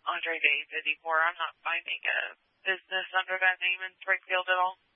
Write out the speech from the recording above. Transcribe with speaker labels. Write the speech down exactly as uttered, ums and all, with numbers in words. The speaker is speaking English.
Speaker 1: Andre Days anymore. I'm not finding a business under that name in Springfield at all.